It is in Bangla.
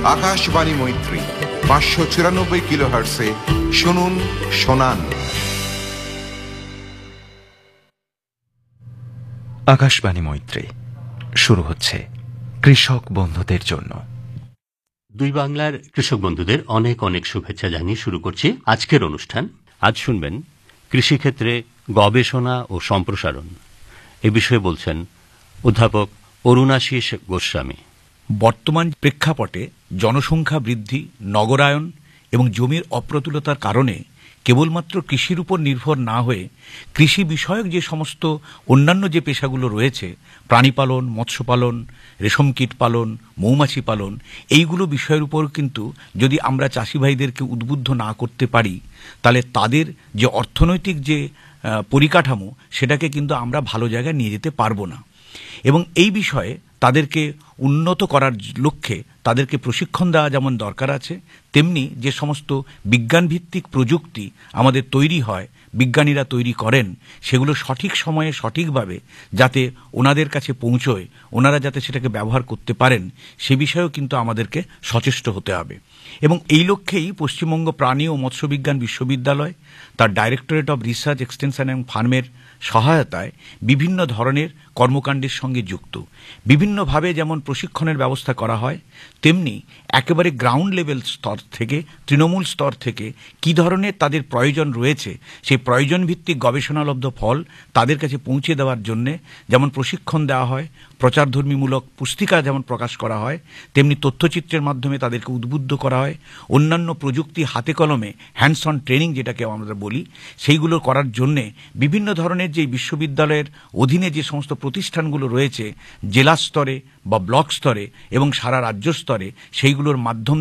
আকাশবাণী মৈত্রী 594 কিলোহার্টসে শুনুন শোনান। আকাশবাণী মৈত্রী শুরু হচ্ছে কৃষক বন্ধুদের জন্য। দুই বাংলার কৃষক বন্ধুদের অনেক অনেক শুভেচ্ছা জানিয়ে শুরু করছি আজকের অনুষ্ঠান। আজ শুনবেন কৃষিক্ষেত্রে গবেষণা ও সম্প্রসারণ। এ বিষয়ে বলছেন অধ্যাপক অরুণাশিস গোস্বামী। বর্তমান প্রেক্ষাপটে জনসংখ্যা বৃদ্ধি, নগরায়ন এবং জমির অপ্রতুলতার কারণে কেবলমাত্র কৃষির উপর নির্ভর না হয়ে কৃষি বিষয়ক যে সমস্ত অন্যান্য যে পেশাগুলো রয়েছে, প্রাণী পালন, মৎস্য পালন, রেশম কীট পালন, মৌমাছি পালন, এইগুলো বিষয়ের উপর কিন্তু যদি আমরা চাষি ভাইদেরকে উদ্বুদ্ধ না করতে পারি, তাহলে তাদের যে অর্থনৈতিক যে পরিকাঠামো সেটাকে কিন্তু আমরা ভালো জায়গায় নিয়ে যেতে পারবো না। এবং এই বিষয়ে তাদেরকে উন্নত করার লক্ষ্যে তাদেরকে প্রশিক্ষণ দেওয়া যেমন দরকার আছে, তেমনি যে সমস্ত বিজ্ঞানভিত্তিক প্রযুক্তি আমাদের তৈরি হয়, বিজ্ঞানীরা তৈরি করেন, সেগুলো সঠিক সময়ে সঠিকভাবে যাতে ওনাদের কাছে পৌঁছয়, ওনারা যাতে সেটাকে ব্যবহার করতে পারেন, সে বিষয়েও কিন্তু আমাদেরকে সচেষ্ট হতে হবে। এবং এই লক্ষ্যেই পশ্চিমবঙ্গ প্রাণী ও মৎস্যবিজ্ঞান বিশ্ববিদ্যালয় তার ডাইরেক্টরেট অব রিসার্চ, এক্সটেনশন এবং ফার্মের সহায়তায় বিভিন্ন ধরনের কর্মকাণ্ডের সঙ্গে যুক্ত। বিভিন্নভাবে যেমন প্রশিক্ষণের ব্যবস্থা করা হয়, তেমনি একেবারে গ্রাউন্ড লেভেল স্তর থেকে, তৃণমূল স্তর থেকে কী ধরনের তাদের প্রয়োজন রয়েছে, সেই প্রয়োজন ভিত্তিক গবেষণালব্ধ ফল তাদের কাছে পৌঁছে দেওয়ার জন্যে যেমন প্রশিক্ষণ দেওয়া হয়, প্রচারধর্মীমূলক পুস্তিকা যেমন প্রকাশ করা হয়, তেমনি তথ্যচিত্রের মাধ্যমে তাদেরকে উদ্বুদ্ধ করা হয়। অন্যান্য প্রযুক্তি হাতে কলমে হ্যান্ডস অন ট্রেনিং যেটাকে আমরা বলি, সেইগুলো করার জন্যে বিভিন্ন ধরনের যে বিশ্ববিদ্যালয়ের অধীনে যে সমস্ত প্রতিষ্ঠানগুলো রয়েছে, জেলা স্তরে বা ব্লক স্তরে এবং সারা রাজ্য স্তরে, সেইগুলোর মাধ্যম